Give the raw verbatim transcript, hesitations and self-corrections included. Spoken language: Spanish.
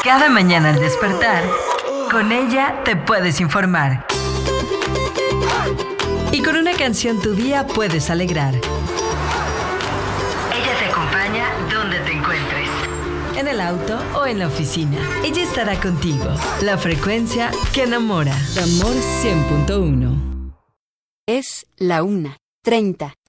Cada mañana al despertar, con ella te puedes informar. Y con una canción tu día puedes alegrar. Ella te acompaña donde te encuentres. En el auto o en la oficina. Ella estará contigo. La frecuencia que enamora. Amor cien punto uno. Es la una, treinta.